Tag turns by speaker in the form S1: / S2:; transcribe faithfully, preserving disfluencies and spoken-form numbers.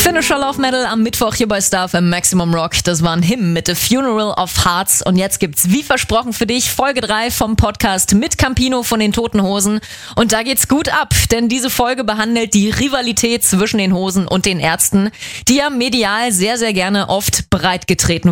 S1: Finisher Love Metal am Mittwoch hier bei Star F M Maximum Rock. Das war ein Hymn mit The Funeral of Hearts. Und jetzt gibt's wie versprochen für dich Folge drei vom Podcast mit Campino von den Toten Hosen. Und da geht's gut ab, denn diese Folge behandelt die Rivalität zwischen den Hosen und den Ärzten, die ja medial sehr, sehr gerne oft breitgetreten